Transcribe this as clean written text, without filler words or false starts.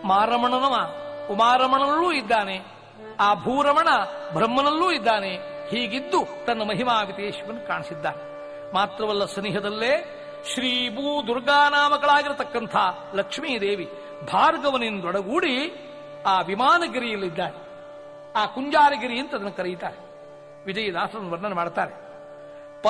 ಮಾರಮಣನವ ಉಮಾರಮಣನಲ್ಲೂ ಇದ್ದಾನೆ, ಆ ಭೂರಮಣ ಬ್ರಹ್ಮನಲ್ಲೂ ಇದ್ದಾನೆ. ಹೀಗಿದ್ದು ತನ್ನ ಮಹಿಮಾ ವಿತೇಶವನ್ನು ಕಾಣಿಸಿದ್ದಾನೆ. ಮಾತ್ರವಲ್ಲ, ಸನಿಹದಲ್ಲೇ ಶ್ರೀ ಭೂ ದುರ್ಗಾನಾಮಗಳಾಗಿರತಕ್ಕಂಥ ಲಕ್ಷ್ಮೀದೇವಿ ಭಾರ್ಗವನಿಂದೊಡಗೂಡಿ ಆ ವಿಮಾನಗಿರಿಯಲ್ಲಿದ್ದಾರೆ. ಆ ಕುಂಜಾರಗಿರಿ ಅಂತ ಅದನ್ನು ಕರೆಯುತ್ತಾರೆ. ವಿಜಯದಾಸರನ್ನು ವರ್ಣನೆ ಮಾಡ್ತಾರೆ.